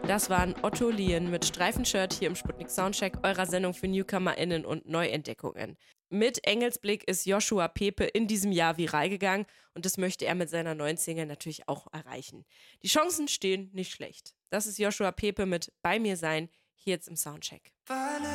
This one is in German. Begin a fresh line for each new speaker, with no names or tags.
Das waren Otto Lien mit Streifenshirt hier im Sputnik Soundcheck, eurer Sendung für NewcomerInnen und Neuentdeckungen. Mit Engelsblick ist Joshua Pepe in diesem Jahr viral gegangen und das möchte er mit seiner neuen Single natürlich auch erreichen. Die Chancen stehen nicht schlecht. Das ist Joshua Pepe mit Bei mir sein, hier jetzt im Soundcheck.